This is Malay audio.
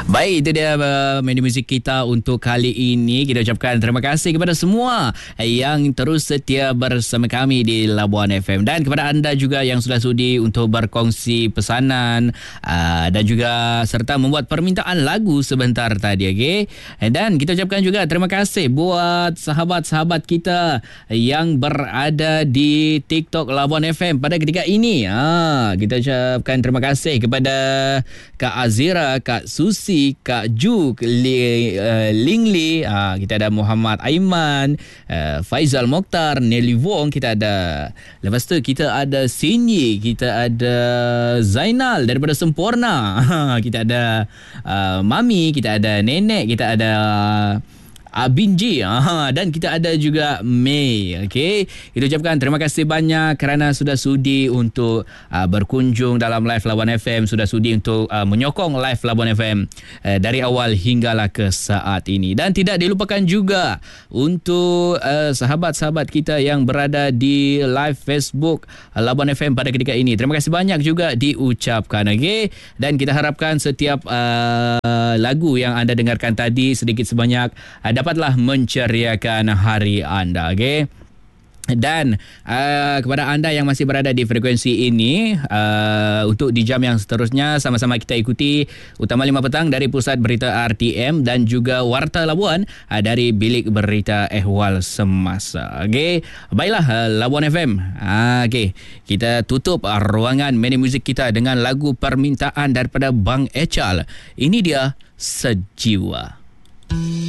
Baik, itu dia menu muzik kita untuk kali ini. Kita ucapkan terima kasih kepada semua yang terus setia bersama kami di Labuan FM, dan kepada anda juga yang sudah sudi untuk berkongsi pesanan dan juga serta membuat permintaan lagu sebentar tadi, okey. Dan kita ucapkan juga terima kasih buat sahabat-sahabat kita yang berada di TikTok Labuan FM pada ketika ini. Kita ucapkan terima kasih kepada Kak Azira, Kak Susi, Kak Ju, Ling Li, kita ada Muhammad Aiman, Faizal Mokhtar, Nelly Wong, kita ada. Lepas tu kita ada Sinyi, kita ada Zainal daripada Sempurna, kita ada Mami, kita ada Nenek, kita ada Binji, dan kita ada juga Mei. Okey, kita ucapkan terima kasih banyak kerana sudah sudi untuk berkunjung dalam live Labuan FM, sudah sudi untuk menyokong live Labuan FM dari awal hinggalah ke saat ini. Dan tidak dilupakan juga untuk sahabat-sahabat kita yang berada di live Facebook Labuan FM pada ketika ini. Terima kasih banyak juga diucapkan, okey. Dan kita harapkan setiap lagu yang anda dengarkan tadi sedikit sebanyak dapatlah menceriakan hari anda, okey. Dan kepada anda yang masih berada di frekuensi ini, untuk di jam yang seterusnya sama-sama kita ikuti Utama 5 Petang dari Pusat Berita RTM dan juga Warta Labuan dari Bilik Berita Ehwal Semasa. Okey, baiklah, Labuan FM. Okey, kita tutup ruangan menu muzik kita dengan lagu permintaan daripada Bang Echal. Ini dia Sejiwa.